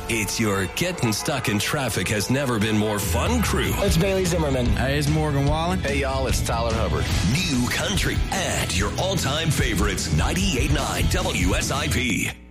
It's your getting stuck in traffic has never been more fun crew. It's Bailey Zimmerman. Hey, it's Morgan Wallen. Hey, y'all, it's Tyler Hubbard. New country and your all-time favorites, 98.9 WSIP.